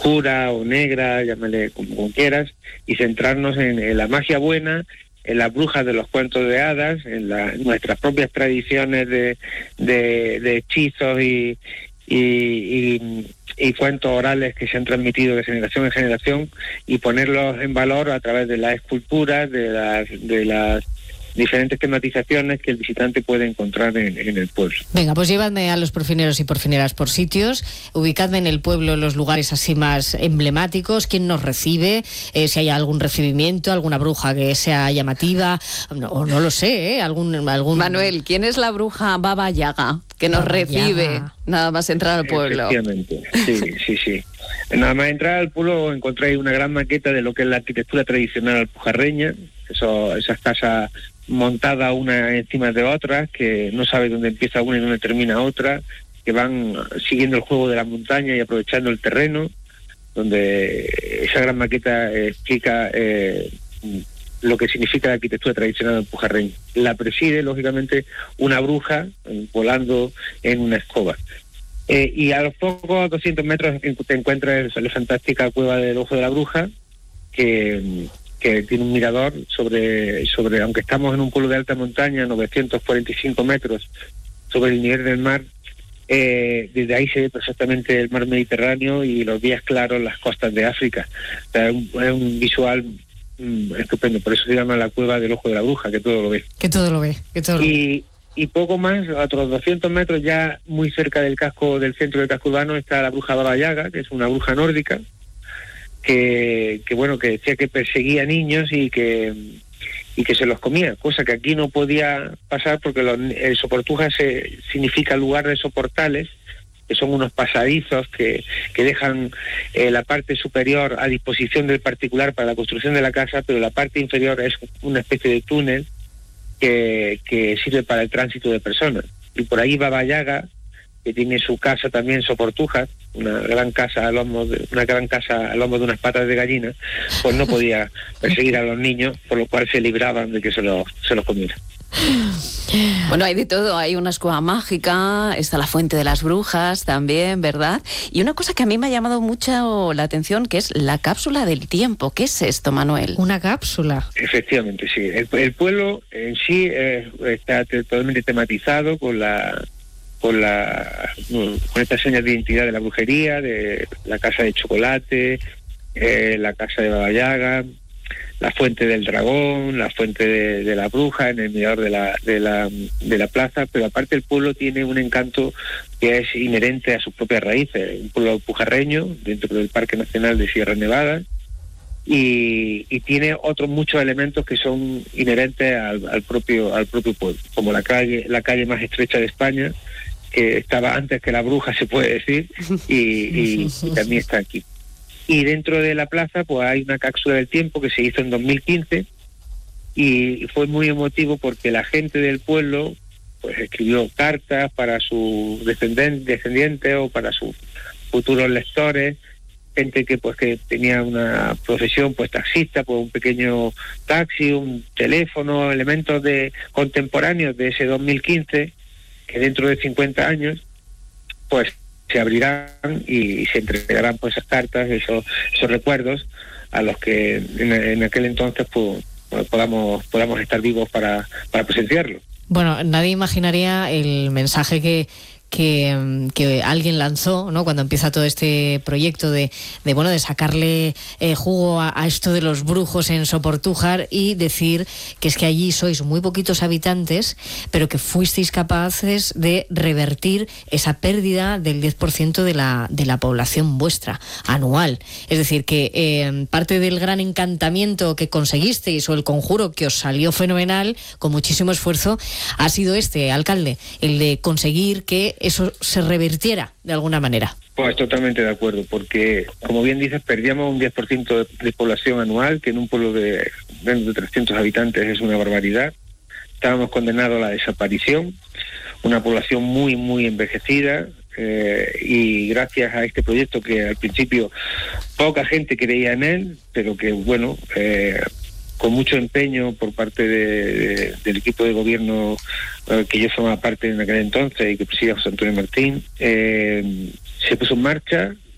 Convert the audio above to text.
oscura o negra, llámale como quieras, y centrarnos en la magia buena, en las brujas de los cuentos de hadas, en nuestras propias tradiciones de hechizos y cuentos orales que se han transmitido de generación en generación, y ponerlos en valor a través de las esculturas, de las diferentes tematizaciones que el visitante puede encontrar en el pueblo. Venga, pues llevadme a los porfineros y porfineras por sitios, ubicadme en el pueblo los lugares así más emblemáticos, quién nos recibe, si hay algún recibimiento, alguna bruja que sea llamativa, no lo sé, algún... Manuel, ¿quién es la bruja Baba Yaga que nos recibe nada más entrar al pueblo? Efectivamente, sí. Nada más entrar al pueblo encontráis una gran maqueta de lo que es la arquitectura tradicional alpujarreña, esas casas montadas una encima de otras, que no sabe dónde empieza una y dónde termina otra, que van siguiendo el juego de la montaña y aprovechando el terreno, donde esa gran maqueta explica lo que significa la arquitectura tradicional alpujarreña. La preside, lógicamente, una bruja volando en una escoba. Y a los pocos 200 metros te encuentras la fantástica cueva del Ojo de la Bruja, que tiene un mirador sobre, aunque estamos en un pueblo de alta montaña, 945 metros sobre el nivel del mar, desde ahí se ve perfectamente el mar Mediterráneo y los días claros, las costas de África. O sea, es un visual estupendo, por eso se llama la cueva del Ojo de la Bruja, que todo lo ve. Que todo lo ve. Y poco más, a otros 200 metros, ya muy cerca del centro del casco urbano, está la bruja Baba Yaga, que es una bruja nórdica, que decía que perseguía niños y que se los comía, cosa que aquí no podía pasar porque el Soportuja significa lugar de soportales, que son unos pasadizos que dejan la parte superior a disposición del particular para la construcción de la casa, pero la parte inferior es una especie de túnel que sirve para el tránsito de personas. Y por ahí Baba Yaga, que tiene su casa también Soportuja, una gran casa al lomo de unas patas de gallina, pues no podía perseguir a los niños, por lo cual se libraban de que se los comieran. Bueno, hay de todo, hay una escuela mágica, está la Fuente de las Brujas también, ¿verdad? Y una cosa que a mí me ha llamado mucho la atención, que es la cápsula del tiempo. ¿Qué es esto, Manuel? ¿Una cápsula? Efectivamente, sí. El pueblo en sí está totalmente tematizado con estas señas de identidad de la brujería, de la casa de chocolate, la casa de Baba Yaga, la fuente del dragón, la fuente de la bruja en el mirador de la plaza, pero aparte el pueblo tiene un encanto que es inherente a sus propias raíces, un pueblo alpujarreño dentro del Parque Nacional de Sierra Nevada, y tiene otros muchos elementos que son inherentes al propio pueblo, como la calle más estrecha de España, que estaba antes que la bruja, se puede decir, y también está aquí. Y dentro de la plaza pues hay una cápsula del tiempo que se hizo en 2015 y fue muy emotivo porque la gente del pueblo pues escribió cartas para sus descendientes o para sus futuros lectores, gente que tenía una profesión pues taxista, pues un pequeño taxi, un teléfono, elementos contemporáneos de ese 2015 que dentro de 50 años pues se abrirán y se entregarán pues esas cartas, esos recuerdos a los que en aquel entonces pues podamos estar vivos para presenciarlo. Bueno, nadie imaginaría el mensaje que alguien lanzó, ¿no?, cuando empieza todo este proyecto de sacarle jugo a esto de los brujos en Soportújar y decir que es que allí sois muy poquitos habitantes, pero que fuisteis capaces de revertir esa pérdida del 10% de la población vuestra anual. Es decir, que parte del gran encantamiento que conseguisteis o el conjuro que os salió fenomenal, con muchísimo esfuerzo, ha sido alcalde, el de conseguir que eso se revirtiera de alguna manera. Pues totalmente de acuerdo, porque como bien dices, perdíamos un 10% de población anual, que en un pueblo de menos de 300 habitantes es una barbaridad. Estábamos condenados a la desaparición, una población muy, muy envejecida, y gracias a este proyecto que al principio poca gente creía en él, pero que con mucho empeño por parte del equipo de gobierno que yo formaba parte en aquel entonces y que presidía José Antonio Martín, se puso en marcha